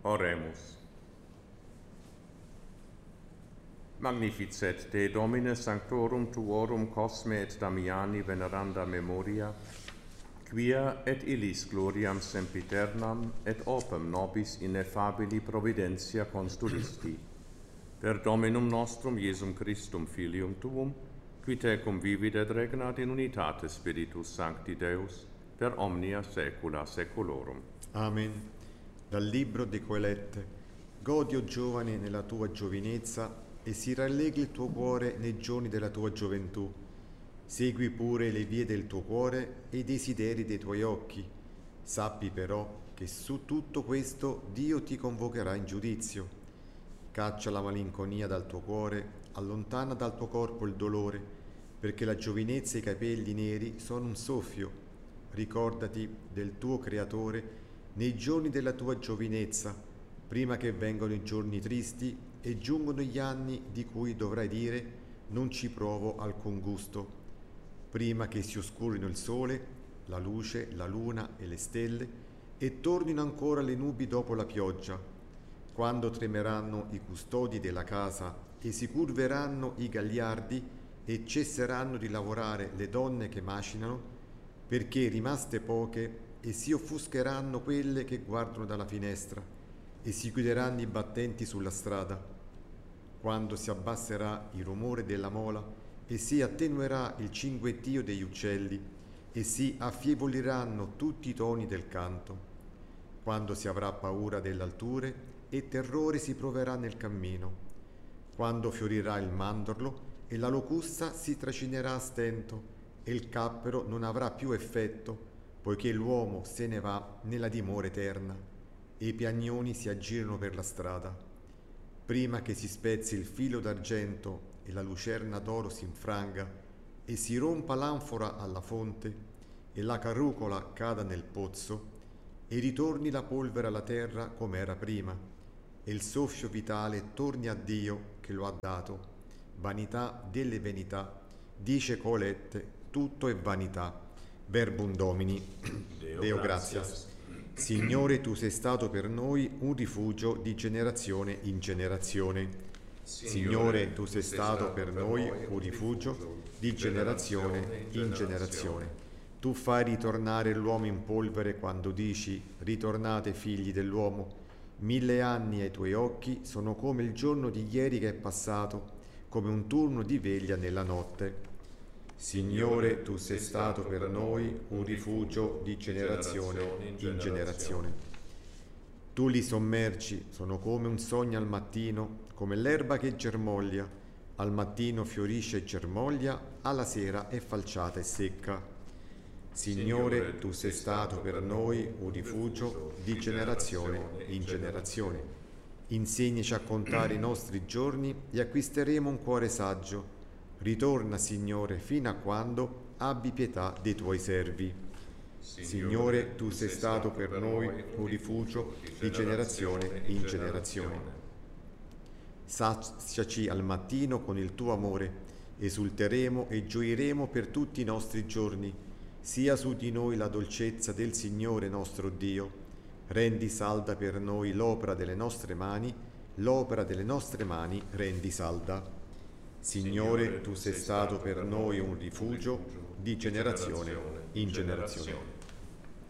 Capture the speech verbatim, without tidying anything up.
Oremus. Magnificet te Domine sanctorum tuorum Cosme et Damiani veneranda memoria, quia et illis gloriam sempiternam et opem nobis ineffabili providentia constulisti, per Dominum nostrum Iesum Christum Filium tuum, qui tecum vivit et regnat in unitate Spiritus Sancti Deus, per omnia saecula saeculorum. Amen. Dal libro de Colette. Godi, o giovane, nella tua giovinezza, e si rallegri il tuo cuore nei giorni della tua gioventù. Segui pure le vie del tuo cuore e i desideri dei tuoi occhi. Sappi però che su tutto questo Dio ti convocherà in giudizio. Caccia la malinconia dal tuo cuore, allontana dal tuo corpo il dolore, perché la giovinezza e i capelli neri sono un soffio. Ricordati del tuo Creatore nei giorni della tua giovinezza, prima che vengano i giorni tristi e giungono gli anni di cui dovrai dire: non ci provo alcun gusto. Prima che si oscurino il sole, la luce, la luna e le stelle, e tornino ancora le nubi dopo la pioggia, quando tremeranno i custodi della casa e si curveranno i gagliardi e cesseranno di lavorare le donne che macinano, perché rimaste poche e si offuscheranno quelle che guardano dalla finestra e si chiuderanno i battenti sulla strada, quando si abbasserà il rumore della mola e si attenuerà il cinguettio degli uccelli e si affievoliranno tutti i toni del canto, quando si avrà paura delle alture e terrore si proverà nel cammino, quando fiorirà il mandorlo e la locusta si tracinerà a stento e il cappero non avrà più effetto, poiché l'uomo se ne va nella dimora eterna e i piagnoni si aggirano per la strada. Prima che si spezzi il filo d'argento e la lucerna d'oro si infranga e si rompa l'anfora alla fonte e la carrucola cada nel pozzo e ritorni la polvere alla terra come era prima e il soffio vitale torni a Dio che lo ha dato. Vanità delle vanità, dice Colette, tutto è vanità. Verbum Domini. Deo, Deo gratias. Signore, tu sei stato per noi un rifugio di generazione in generazione. Signore, tu sei stato per noi un rifugio di generazione in generazione. Tu fai ritornare l'uomo in polvere quando dici: ritornate figli dell'uomo. Mille anni ai tuoi occhi sono come il giorno di ieri che è passato, come un turno di veglia nella notte. Signore, tu sei stato per noi un rifugio di generazione in generazione. Tu li sommergi, sono come un sogno al mattino, come l'erba che germoglia. Al mattino fiorisce e germoglia, alla sera è falciata e secca. Signore, tu sei stato per noi un rifugio di generazione in generazione. Insegnaci a contare i nostri giorni e acquisteremo un cuore saggio. Ritorna, Signore, fino a quando abbi pietà dei tuoi servi. Signore, tu sei stato per noi un rifugio di generazione in generazione. Saziaci al mattino con il tuo amore, esulteremo e gioiremo per tutti i nostri giorni. Sia su di noi la dolcezza del Signore nostro Dio. Rendi salda per noi l'opera delle nostre mani, l'opera delle nostre mani rendi salda. Signore, tu sei stato per noi un rifugio di generazione in generazione.